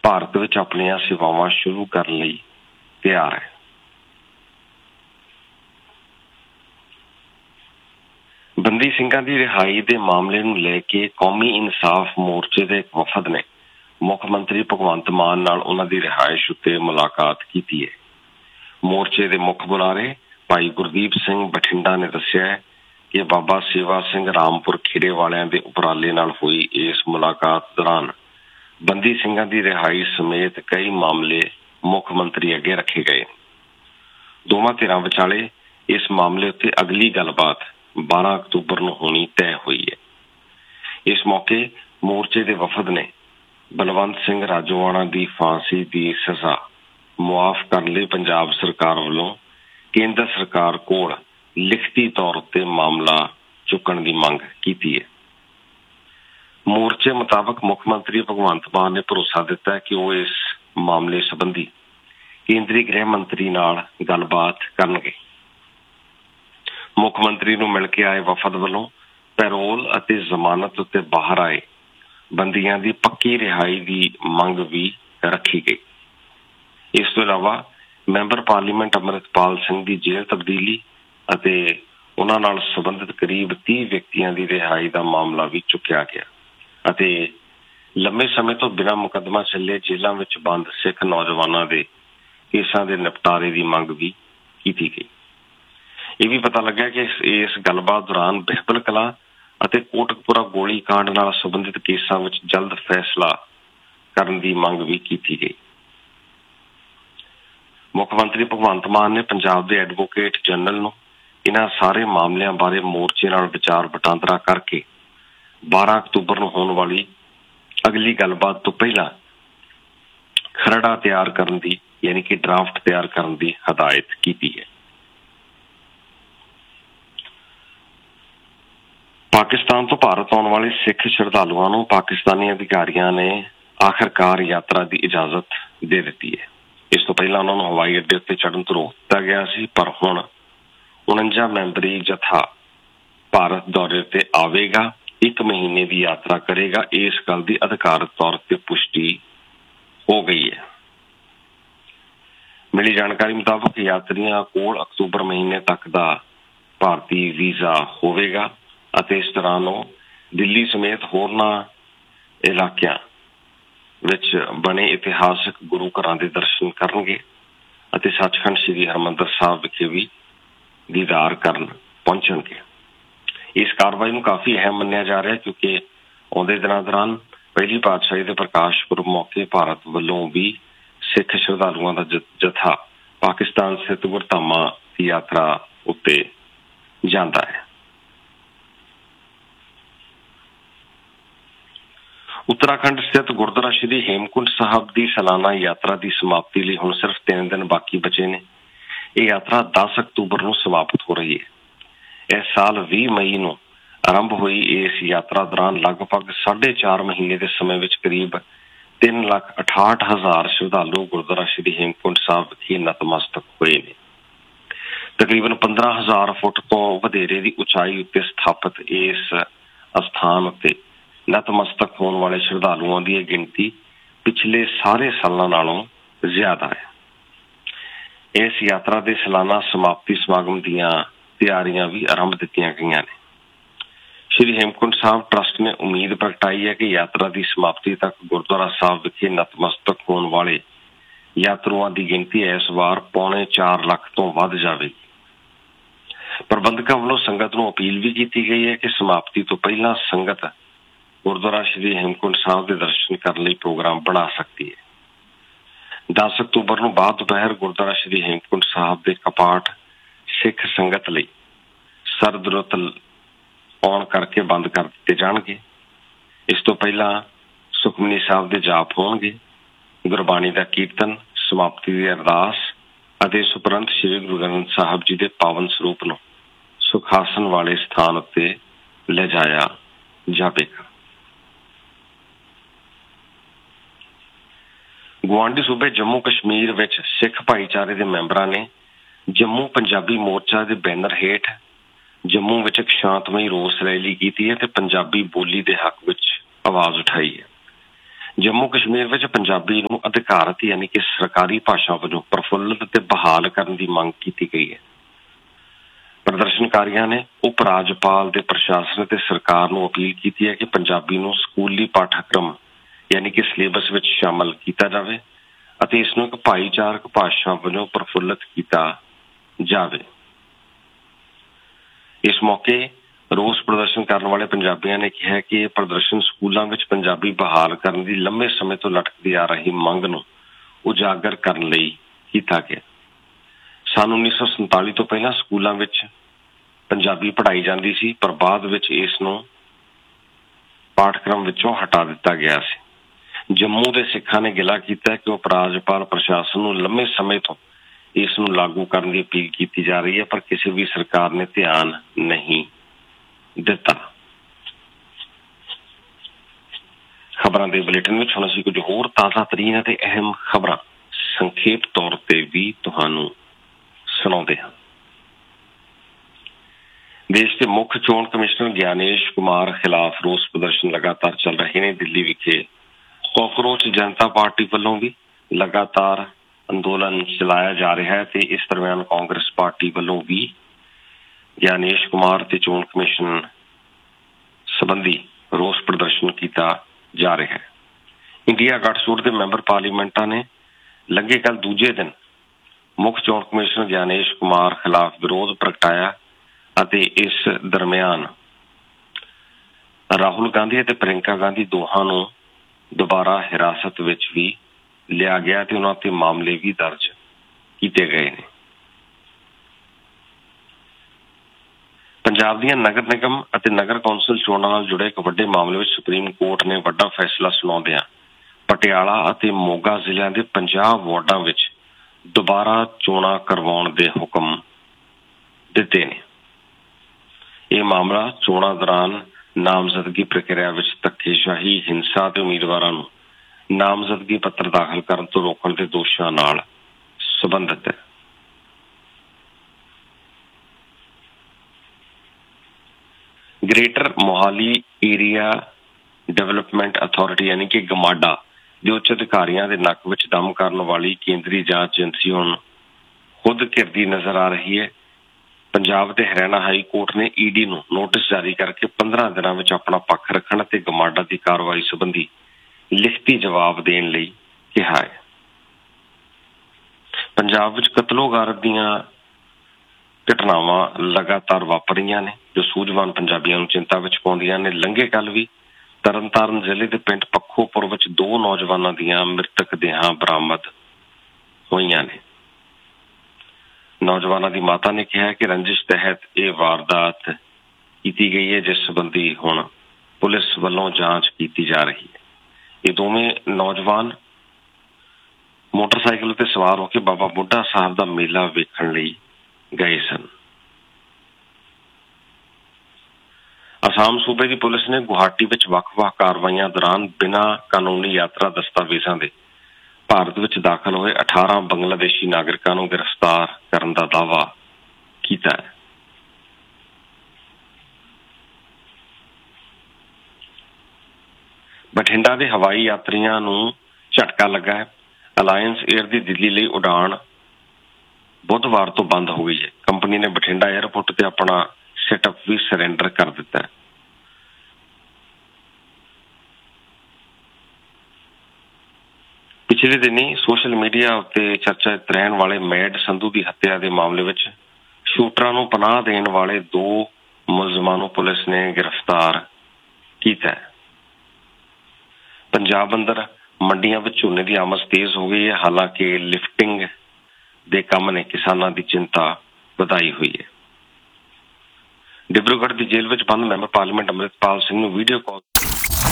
ਭਾਰਤ ਵਿੱਚ ਆਪਣੀਆਂ ਸੇਵਾਵਾਂ ਸ਼ੁਰੂ ਕਰਨ ਲਈ ਤਿਆਰ ਹੈ। ਬੰਦੀ ਸਿੰਘਾਂ ਦੀ ਰਿਹਾਈ ਦੇ ਮਾਮਲੇ ਨੂੰ ਲੈ ਕੇ ਕੌਮੀ ਇਨਸਾਫ ਮੋਰਚੇ ਦੇ ਇੱਕ ਵਫਦ ਨੇ ਮੁੱਖ ਮੰਤਰੀ ਭਗਵੰਤ ਮਾਨ ਨਾਲ ਉਹਨਾਂ ਦੀ ਰਿਹਾਇਸ਼ ਉੱਤੇ ਮੁਲਾਕਾਤ ਕੀਤੀ ਹੈ। ਮੋਰਚੇ ਦੇ ਮੁੱਖ ਬੁਲਾਰੇ ਭਾਈ ਗੁਰਦੀਪ ਸਿੰਘ ਬਠਿੰਡਾ ਨੇ ਦੱਸਿਆ ਹੈ ਕਿ ਬਾਬਾ ਸੇਵਾ ਸਿੰਘ ਰਾਮਪੁਰ ਖੇੜੇ ਵਾਲਿਆਂ ਦੇ ਉਪਰਾਲੇ ਨਾਲ ਹੋਈ ਇਸ ਮੁਲਾਕਾਤ ਦੌਰਾਨ ਬੰਦੀ ਸਿੰਘਾਂ ਦੀ ਰਿਹਾਈ ਸਮੇਤ ਕਈ ਮਾਮਲੇ ਮੁੱਖ ਮੰਤਰੀ ਅੱਗੇ ਰੱਖੇ ਗਏ। ਦੋਵਾਂ ਧਿਰਾਂ ਵਿਚਾਲੇ ਇਸ ਮਾਮਲੇ ਉੱਤੇ ਅਗਲੀ ਗੱਲਬਾਤ 12 ਅਕਤੂਬਰ ਨੂੰ ਹੋਣੀ ਤੈਅ ਹੋਈ ਹੈ। ਇਸ ਮੌਕੇ ਮੋਰਚੇ ਦੇ ਵਫਦ ਨੇ ਬਲਵੰਤ ਸਿੰਘ ਰਾਜੋਆਣਾ ਦੀ ਫਾਂਸੀ ਦੀ ਸਜ਼ਾ ਮੁਆਫ਼ ਕਰਨ ਲਈ ਪੰਜਾਬ ਸਰਕਾਰ ਵੱਲੋਂ ਕੇਂਦਰ ਸਰਕਾਰ ਕੋਲ ਲਿਖਤੀ ਤੌਰ ਉੱਤੇ ਮਾਮਲਾ ਚੁੱਕਣ ਦੀ ਮੰਗ ਕੀਤੀ ਹੈ। ਮੋਰਚੇ ਮੁਤਾਬਕ ਮੁੱਖ ਮੰਤਰੀ ਭਗਵੰਤ ਮਾਨ ਨੇ ਭਰੋਸਾ ਦਿੱਤਾ ਹੈ ਕਿ ਉਹ ਇਸ ਮਾਮਲੇ ਸੰਬੰਧੀ ਕੇਂਦਰੀ ਗ੍ਰਹਿ ਮੰਤਰੀ ਨਾਲ ਗੱਲਬਾਤ ਕਰਨਗੇ। ਮੁੱਖ ਮੰਤਰੀ ਨੂੰ ਮਿਲ ਕੇ ਆਏ ਵਫਦ ਵੱਲੋਂ ਪੈਰੋਲ ਅਤੇ ਜ਼ਮਾਨਤ ਉੱਤੇ ਬਾਹਰ ਆਏ ਬੰਦੀਆਂ ਦੀ ਪੱਕੀ ਰਿਹਾਈ ਦੀ ਮੰਗ ਵੀ ਰੱਖੀ ਗਈ। ਇਸ ਤੋਂ ਇਲਾਵਾ ਮੈਂਬਰ ਪਾਰਲੀਮੈਂਟ ਅੰਮ੍ਰਿਤਪਾਲ ਸਿੰਘ ਦੀ ਜੇਲ੍ਹ ਤਬਦੀਲੀ ਅਤੇ ਉਹਨਾਂ ਨਾਲ ਸੰਬੰਧਿਤ ਕਰੀਬ 30 ਵਿਅਕਤੀਆਂ ਦੀ ਰਿਹਾਈ ਦਾ ਮਾਮਲਾ ਵੀ ਚੁੱਕਿਆ ਗਿਆ ਅਤੇ ਲੰਮੇ ਸਮੇਂ ਤੋਂ ਬਿਨਾਂ ਮੁਕੱਦਮਾ ਚੱਲੇ ਜੇਲ੍ਹਾਂ ਵਿੱਚ ਬੰਦ ਸਿੱਖ ਨੌਜਵਾਨਾਂ ਦੇ ਕੇਸਾਂ ਦੇ ਨਿਪਟਾਰੇ ਦੀ ਮੰਗ ਵੀ ਕੀਤੀ ਗਈ। ਇਹ ਵੀ ਪਤਾ ਲੱਗਿਆ ਕਿ ਇਸ ਗੱਲਬਾਤ ਦੌਰਾਨ ਬਿਹਬਲ ਕਲਾਂ ਅਤੇ ਕੋਟਕਪੁਰਾ ਗੋਲੀ ਕਾਂਡ ਨਾਲ ਸੰਬੰਧਿਤ ਕੇਸਾਂ ਵਿੱਚ ਜਲਦ ਫੈਸਲਾ ਕਰਨ ਦੀ ਮੰਗ ਵੀ ਕੀਤੀ ਗਈ। ਮੁੱਖ ਮੰਤਰੀ ਭਗਵੰਤ ਮਾਨ ਨੇ ਪੰਜਾਬ ਦੇ ਐਡਵੋਕੇਟ ਜਨਰਲ ਨੂੰ ਇਹਨਾਂ ਸਾਰੇ ਮਾਮਲਿਆਂ ਬਾਰੇ ਮੋਰਚੇ ਨਾਲ ਵਿਚਾਰ ਵਟਾਂਦਰਾ ਕਰਕੇ 12 ਅਕਤੂਬਰ ਨੂੰ ਹੋਣ ਵਾਲੀ ਅਗਲੀ ਗੱਲਬਾਤ ਤੋਂ ਪਹਿਲਾਂ ਖਰੜਾ ਤਿਆਰ ਕਰਨ ਦੀ ਯਾਨੀ ਕਿ ਡਰਾਫਟ ਤਿਆਰ ਕਰਨ ਦੀ ਹਦਾਇਤ ਕੀਤੀ ਹੈ। ਪਾਕਿਸਤਾਨ ਤੋਂ ਭਾਰਤ ਆਉਣ ਵਾਲੇ ਸਿੱਖ ਸ਼ਰਧਾਲੂਆਂ ਨੂੰ ਪਾਕਿਸਤਾਨੀ ਅਧਿਕਾਰੀਆਂ ਨੇ ਆਖਰਕਾਰ ਯਾਤਰਾ ਦੀ ਇਜਾਜ਼ਤ ਦੇ ਦਿੱਤੀ ਹੈ। ਇਸ ਤੋਂ ਪਹਿਲਾਂ ਉਹਨਾਂ ਨੂੰ ਹਵਾਈ ਅੱਡੇ ਉੱਤੇ ਚੜ੍ਹਨ ਤੋਂ ਰੋਕ ਦਿੱਤਾ ਗਿਆ ਸੀ, ਪਰ ਹੁਣ 49 ਮੈਂਬਰੀ ਜਥਾ ਭਾਰਤ ਦੌਰੇ ਤੇ ਆਵੇਗਾ, 1 ਮਹੀਨੇ ਦੀ ਯਾਤਰਾ ਕਰੇਗਾ। ਇਸ ਗੱਲ ਦੀ ਅਧਿਕਾਰਤ ਤੌਰ ਤੇ ਪੁਸ਼ਟੀ ਹੋ ਗਈ ਹੈ। ਮਿਲੀ ਜਾਣਕਾਰੀ ਮੁਤਾਬਕ ਯਾਤਰੀਆਂ ਕੋਲ ਅਕਤੂਬਰ ਮਹੀਨੇ ਤੱਕ ਦਾ ਭਾਰਤੀ ਵੀਜ਼ਾ ਹੋਵੇਗਾ ਅਤੇ ਇਸ ਦੌਰਾਨ ਉਹ ਦਿੱਲੀ ਸਮੇਤ ਹੋਰਨਾਂ ਇਲਾਕਿਆਂ ਵਿੱਚ ਬਣੇ ਇਤਿਹਾਸਕ ਗੁਰੂ ਘਰਾਂ ਦੇ ਦਰਸ਼ਨ ਕਰਨਗੇ ਅਤੇ ਸੱਚਖੰਡ ਸ੍ਰੀ ਹਰਿਮੰਦਰ ਸਾਹਿਬ ਵਿਖੇ ਵੀ ਦੀਦਾਰ ਕਰਨ ਪਹੁੰਚਣਗੇ। ਇਸ ਕਾਰਵਾਈ ਨੂੰ ਕਾਫੀ ਅਹਿਮ ਮੰਨਿਆ ਜਾ ਰਿਹਾ ਕਿਉਂਕਿ ਆਉਂਦੇ ਦਿਨਾਂ ਦੌਰਾਨ ਪਹਿਲੀ ਪਾਤਸ਼ਾਹੀ ਦੇ ਪ੍ਰਕਾਸ਼ ਪੁਰਬ ਮੌਕੇ ਭਾਰਤ ਵੱਲੋਂ ਵੀ ਸਿੱਖ ਸ਼ਰਧਾਲੂਆਂ ਦਾ ਜਥਾ ਪਾਕਿਸਤਾਨ ਸਥਿਤ ਗੁਰਧਾਮਾਂ ਦੀ ਯਾਤਰਾ ਉੱਤੇ ਜਾਂਦਾ ਹੈ। ਉੱਤਰਾਖੰਡ ਸਥਿਤ ਗੁਰਦੁਆਰਾ ਸ਼੍ਰੀ ਹੇਮਕੁੰਟ ਸਾਹਿਬ ਦੀ ਸਾਲਾਨਾ ਯਾਤਰਾ ਦੀ ਸਮਾਪਤੀ ਲਈ ਹੁਣ ਸਿਰਫ 3 ਦਿਨ ਬਾਕੀ ਬਚੇ ਨੇ। ਇਹ ਯਾਤਰਾ 10 ਅਕਤੂਬਰ ਨੂੰ ਸਮਾਪਤ ਹੋ ਰਹੀ ਹੈ। ਇਸ ਸਾਲ 20 ਮਈ ਨੂੰ ਆਰੰਭ ਹੋਈ ਇਸ ਯਾਤਰਾ ਦੌਰਾਨ ਲਗਭਗ 4.5 ਮਹੀਨੇ ਦੇ ਸਮੇਂ ਵਿੱਚ ਕਰੀਬ 3,68,000 ਸ਼ਰਧਾਲੂ ਗੁਰਦੁਆਰਾ ਸ਼੍ਰੀ ਹੇਮਕੁੰਟ ਸਾਹਿਬ ਵਿਖੇ ਨਤਮਸਤਕ ਹੋਏ ਨੇ। ਤਕਰੀਬਨ 15,000 ਫੁੱਟ ਤੋਂ ਵਧੇਰੇ ਦੀ ਉਚਾਈ ਉੱਤੇ ਸਥਾਪਿਤ ਇਸ ਅਸਥਾਨ ਉੱਤੇ ਨਤਮਸਤਕ ਹੋਣ ਵਾਲੇ ਸ਼ਰਧਾਲੂਆਂ ਦੀ ਗਿਣਤੀ ਪਿਛਲੇ ਸਾਰੇ ਸਾਲਾਂ ਨਾਲੋਂ ਜ਼ਿਆਦਾ ਹੈ। ਇਸ ਯਾਤਰਾ ਦੇ ਸਾਲਾਨਾ ਸਮਾਪਤੀ ਸਮਾਗਮ ਦੀਆਂ ਤਿਆਰੀਆਂ ਵੀ ਆਰੰਭ ਦਿੱਤੀਆਂ ਗਈਆਂ ਨੇ। ਸ਼੍ਰੀ ਹੇਮਕੁੰਟ ਸਾਹਿਬ ਟਰੱਸਟ ਨੇ ਉਮੀਦ ਪ੍ਰਗਟਾਈ ਹੈ ਕਿ ਯਾਤਰਾ ਦੀ ਸਮਾਪਤੀ ਤੱਕ ਗੁਰਦੁਆਰਾ ਸਾਹਿਬ ਵਿਖੇ ਨਤਮਸਤਕ ਹੋਣ ਵਾਲੇ ਯਾਤਰੂਆਂ ਦੀ ਗਿਣਤੀ ਇਸ ਵਾਰ 4.25 ਲੱਖ ਤੋਂ ਵੱਧ ਜਾਵੇਗੀ। ਪ੍ਰਬੰਧਕਾਂ ਵੱਲੋਂ ਸੰਗਤ ਨੂੰ ਅਪੀਲ ਵੀ ਕੀਤੀ ਗਈ ਹੈ ਕਿ ਸਮਾਪਤੀ ਤੋਂ ਪਹਿਲਾਂ ਸੰਗਤ ਗੁਰਦੁਆਰਾ ਸ਼੍ਰੀ ਹੇਮਕੁੰਟ ਸਾਹਿਬ ਦੇ ਦਰਸ਼ਨ ਕਰਨ ਲਈ ਪ੍ਰੋਗਰਾਮ ਬਣਾ ਸਕਦੀ ਹੈ। 10 ਅਕਤੂਬਰ ਨੂੰ ਬਾਅਦ ਦੁਪਹਿਰ ਗੁਰਦੁਆਰਾ ਸ਼੍ਰੀ ਹੇਮਕੁੰਟ ਸਾਹਿਬ ਦੇ ਕਪਾਟ ਸਿੱਖ ਸੰਗਤ ਲਈ ਸਰਦ-ਰੁੱਤ ਆਉਣ ਕਰਕੇ ਬੰਦ ਕਰ ਦਿੱਤੇ ਜਾਣਗੇ। ਇਸ ਤੋਂ ਪਹਿਲਾਂ ਸੁਖਮਨੀ ਸਾਹਿਬ ਦੇ ਜਾਪ ਹੋਣਗੇ, ਗੁਰਬਾਣੀ ਦਾ ਕੀਰਤਨ, ਸਮਾਪਤੀ ਦੀ ਅਰਦਾਸ ਅਤੇ ਇਸ ਉਪਰੰਤ ਸ਼੍ਰੀ ਗੁਰੂ ਗ੍ਰੰਥ ਸਾਹਿਬ ਜੀ ਦੇ ਪਾਵਨ ਸਰੂਪ ਨੂੰ ਸੁਖਾਸਨ ਵਾਲੇ ਸਥਾਨ ਉੱਤੇ ਲਿਜਾਇਆ ਜਾਵੇਗਾ। ਗੁਆਂਢੀ ਸੂਬੇ ਜੰਮੂ ਕਸ਼ਮੀਰ ਵਿੱਚ ਸਿੱਖ ਭਾਈਚਾਰੇ ਦੇ ਮੈਂਬਰਾਂ ਨੇ ਜੰਮੂ ਪੰਜਾਬੀ ਮੋਰਚਾ ਦੇ ਬੈਨਰ ਹੇਠ ਜੰਮੂ ਵਿੱਚ ਇੱਕ ਸ਼ਾਂਤਮਈ ਰੋਸ ਰੈਲੀ ਕੀਤੀ ਹੈ ਤੇ ਪੰਜਾਬੀ ਬੋਲੀ ਦੇ ਹੱਕ ਵਿੱਚ ਆਵਾਜ਼ ਉਠਾਈ ਹੈ। जम्मू कश्मीर विच पंजाबी नूं अधिकारत यानी कि सरकारी भाषा वजों प्रफुल्लित ते बहाल करन दी मंग कीती गई है। प्रदर्शनकारियों ने उप राज्यपाल दे प्रशासन ते सरकार नूं अपील कीती है कि पंजाबी नूं स्कूली पाठ्यक्रम यानी कि सिलेबस विच शामिल कीता जावे अते इस नूं एक भाईचारक भाषा वजों प्रफुल्लित कीता जावे। इस मौके रोस प्रदर्शन करने वाले पंजाबियों ने कहा कि यह प्रदर्शन स्कूलों में पंजाबी बहाल करने की लंबे समय तो लटकती आ रही मंग नूं उजागर करने लई कीता गया। सन 1947 तो पहला स्कूलों में पंजाबी पढ़ाई जाती सी, पर बाद विच इस नूं पाठक्रम विचों हटा दिता गया सी। जम्मू के सिखां ने गिला किया कि उप राज्यपाल प्रशासन नूं लंबे समय तो इस नूं लागू करने की अपील की जा रही है, पर किसी भी सरकार ने ध्यान नहीं दिता। खबरां दे बुलेटिन विच हुण असीं कुछ होर ताज़ा तरीन ते अहम खबरां संखेप तौर ते भी तुहानूं सुणाउंदे हां। देश के मुख्य चोण कमिश्नर ज्ञानेश कुमार खिलाफ रोस प्रदर्शन लगातार चल रहे हैं। दिल्ली विखे काकरोच जनता पार्टी वालों भी लगातार अंदोलन चलाया जा रहा है ते इस दरम्यान कांग्रेस पार्टी वालों भी ज्ञानेश कुमार ते चोण कमिशन संबंधी रोस प्रदर्शन किया जा रहा है। इंडिया गठजोड़ के मैंबर पार्लीमेंटा ने लंघे कल दूजे दिन मुख्य चोण कमिश्नर ज्ञानेश कुमार खिलाफ विरोध प्रगटाया अते इस दरम्यान राहुल गांधी और प्रियंका गांधी दोहां नूं दोबारा हिरासत विच भी लिया गया ते उन्हां ते मामले भी दर्ज किए गए हैं। पंजाब ਦੀਆਂ नगर निगम ਅਤੇ नगर कौंसल ਚੋਣਾਂ ਨਾਲ जुड़े एक ਵੱਡੇ मामले में सुप्रीम कोर्ट ने ਵੱਡਾ फैसला ਸੁਣਾਉਂਦਿਆਂ ਪਟਿਆਲਾ ਅਤੇ ਮੋਗਾ ਜ਼ਿਲ੍ਹਿਆਂ ਦੇ 50 ਵਾਰਡਾਂ ਵਿੱਚ ਦੁਬਾਰਾ ਚੋਣਾਂ ਕਰਵਾਉਣ ਦੇ ਹੁਕਮ ਦਿੱਤੇ ਨੇ। ਇਹ ਮਾਮਲਾ ਚੋਣਾਂ ਦੌਰਾਨ ਨਾਮਜ਼ਦਗੀ ਪ੍ਰਕਿਰਿਆ ਵਿੱਚ ਧੱਕੇਸ਼ਾਹੀ, ਹਿੰਸਾ ਤੇ ਉਮੀਦਵਾਰਾਂ ਨੂੰ ਨਾਮਜ਼ਦਗੀ ਪੱਤਰ ਦਾਖਲ ਕਰਨ ਤੋਂ ਰੋਕਣ ਦੇ ਦੋਸ਼ਾਂ ਨਾਲ ਸੰਬੰਧਿਤ ਹੈ। Greater Mohali area development authority यानी कि गमाडा के उच्च अधिकारियों के नक विच दम करने वाली केंद्रीय जांच एजेंसी हुण खुद घिरदी नजर आ रही है। पंजाब ते हरियाणा हाई कोर्ट ने ईडी नूं नोटिस जारी करके 15 दिनों में अपना पक्ष रखण ते गमाडा की कार्रवाई संबंधी लिखती जवाब देण लई कहा है। पंजाब विच कतलोगारत दीआं घटनावां लगातार वापर रहीआं ने जो सूझवान पंजाबियों नूं चिंता विच पाउंदियां ने। लंघे कल भी तरनतारन जिले के पिंड पखोपुर विच 2 नौजवानों दीआं मृतक देहां बरामद होईआं ने। नौजवानों की माता ने कहा कि रंजिश तहत यह वारदात की गई है, जिस संबंधी हुण पुलिस वालों जांच की जा रही है। ये दोवें नौजवान मोटरसाइकिल ते सवार होकर बाबा बुढ़ा साहब का मेला वेखण लई गए सन। आसाम सूबे की पुलिस ने गुवाहाटी विच वख-वख कार्रवाइयां दौरान बिना कानूनी यात्रा दस्तावेजां दे भारत विच दाखिल होए 18 बंगलादेशी नागरिकों को गिरफ्तार करने का दावा किया है। बठिंडा के हवाई यात्रियों को झटका लगा है। अलायंस एयर की दिल्ली ਲਈ उड़ान बुधवार तो बंद हो गई है। कंपनी ने बठिंडा एयरपोर्ट से अपना सेटअप भी सरेंडर कर दिता है। पिछले दिन ही सोशल मीडिया उत्ते चर्चित रहने वाले मैड संधू की हत्या के मामले में शूटरां नूं पनाह देने वाले 2 मुलजमां नूं पुलिस ने गिरफ्तार किया है। पंजाब अंदर मंडियां विच झोने की आमद तेज हो गई है। हालांकि लिफ्टिंग दे काम ने किसानों की चिंता वधाई हुई है। डिब्रूगढ़ की जेल में बंद member parliament Amritpal Singh video call